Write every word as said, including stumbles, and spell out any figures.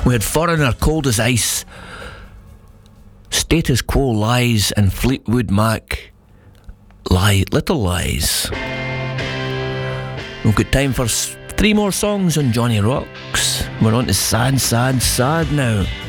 We had Foreigner, Cold as Ice, Status Quo Lies, and Fleetwood Mac, Lie, Little Lies. We've got time for three more songs on Johnny Rocks. We're on to Sad, Sad, Sad now.